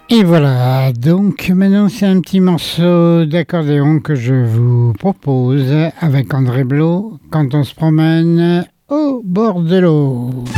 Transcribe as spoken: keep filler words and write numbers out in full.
Et voilà, donc maintenant c'est un petit morceau d'accordéon que je vous propose avec André Blot quand on se promène au bord de l'eau.